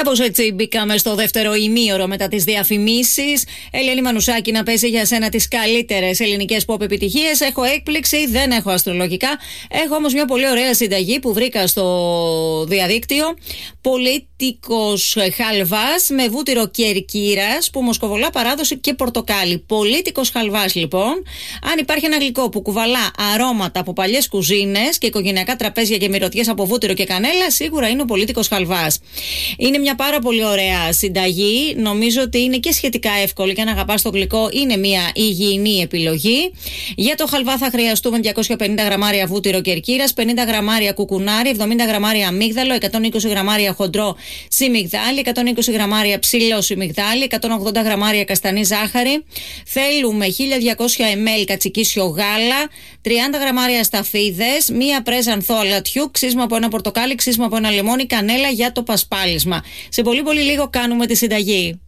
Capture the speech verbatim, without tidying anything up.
Κάπως έτσι μπήκαμε στο δεύτερο ημίωρο μετά τις διαφημίσεις. Ελένη Μανουσάκη να παίζει για σένα τις καλύτερες ελληνικές pop επιτυχίες. Έχω έκπληξη, δεν έχω αστρολογικά. Έχω όμως μια πολύ ωραία συνταγή που βρήκα στο διαδίκτυο. Πολίτικος χαλβάς με βούτυρο κερκύρας που μοσκοβολά παράδοση και πορτοκάλι. Πολίτικος χαλβάς λοιπόν. Αν υπάρχει ένα γλυκό που κουβαλά αρώματα από παλιές κουζίνες και οικογενειακά τραπέζια και μυρωδιές από βούτυρο και κανέλα, σίγουρα είναι ο πολίτικος χαλβάς. Είναι μια πάρα πολύ ωραία συνταγή. Νομίζω ότι είναι και σχετικά εύκολη και αν αγαπάς το γλυκό είναι μια υγιεινή επιλογή. Για το χαλβά θα χρειαστούμε διακόσια πενήντα γραμμάρια βούτυρο κερκύρας, πενήντα γραμμάρια κουκουνάρι, εβδομήντα γραμμάρια αμύγδαλο, εκατόν είκοσι γραμμάρια χοντρό σιμιγδάλι, εκατόν είκοσι γραμμάρια ψηλό σιμιγδάλι, εκατόν ογδόντα γραμμάρια καστανή ζάχαρη. Θέλουμε χίλια διακόσια μιλιλίτρα κατσικίσιο γάλα, τριάντα γραμμάρια σταφίδες, μία πρέζα ανθό αλατιού, ξύσμα από ένα πορτοκάλι, ξύσμα από ένα λεμόνι, κανέλα για το πασπάλισμα. Σε πολύ πολύ λίγο κάνουμε τη συνταγή.